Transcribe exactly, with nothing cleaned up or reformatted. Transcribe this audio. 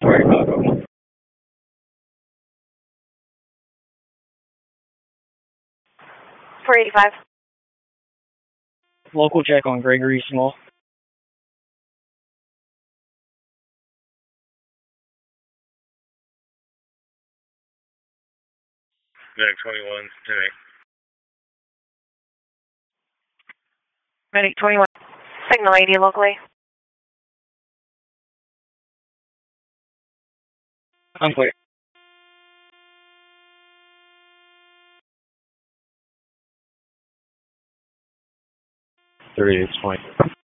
Sorry, Chicago. four eighty-five. Local check on Gregory Small. Medic twenty-one, ten eight. Medic twenty-one. Signal eighty locally. I'm clear. thirty-eight twenty.